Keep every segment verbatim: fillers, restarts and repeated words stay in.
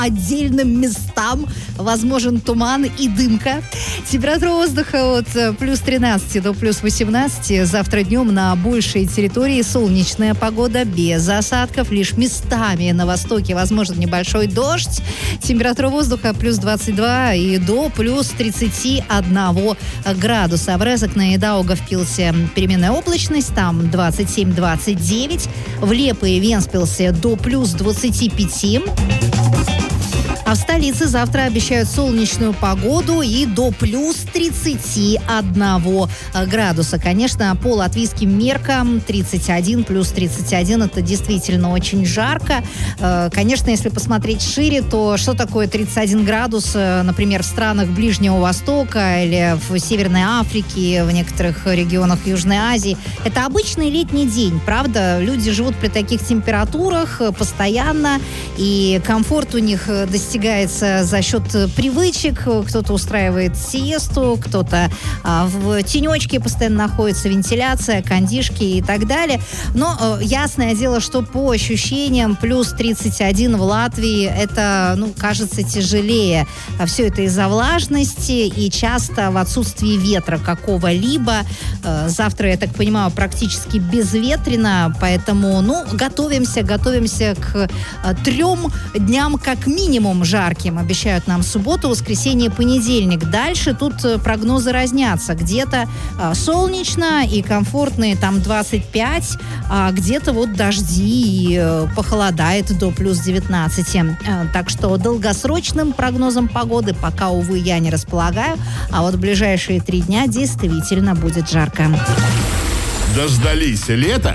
отдельным местам возможен туман и дымка. Температура воздуха от плюс тринадцати до плюс восемнадцати. Завтра днем на большей территории солнечная погода без осадков. Лишь местами на востоке возможен небольшой дождь. Температура воздуха плюс двадцать два и до плюс тридцати одного градуса. В Резекне и Даугавпилсе переменная облачность. Там двадцать семь - двадцать девять. В Лепе и Венспилсе до плюс двадцати пяти. А в столице завтра обещают солнечную погоду и до плюс тридцати одного градуса. Конечно, по латвийским меркам тридцать один, плюс тридцать один, это действительно очень жарко. Конечно, если посмотреть шире, то что такое тридцать один градус, например, в странах Ближнего Востока или в Северной Африке, в некоторых регионах Южной Азии? Это обычный летний день, правда? Люди живут при таких температурах постоянно, и комфорт у них достигается за счет привычек. Кто-то устраивает сиесту, кто-то а, в тенечке постоянно находится, вентиляция, кондишки и так далее. Но а, ясное дело, что по ощущениям плюс тридцать один в Латвии это, ну, кажется тяжелее. А все это из-за влажности и часто в отсутствии ветра какого-либо. А, завтра, я так понимаю, практически безветренно, поэтому, ну, готовимся, готовимся к а, трем дням как минимум жарким. Обещают нам субботу, воскресенье, понедельник. Дальше тут прогнозы разнятся. Где-то а, солнечно и комфортные там двадцать пять, а где-то вот дожди и а, похолодает до плюс девятнадцати. А, так что долгосрочным прогнозом погоды пока, увы, я не располагаю. А вот в ближайшие три дня действительно будет жарко. Дождались лета?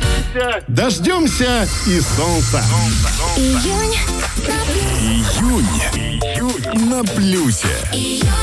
Дождемся и солнца. Июнь. Июнь. Июнь на плюсе.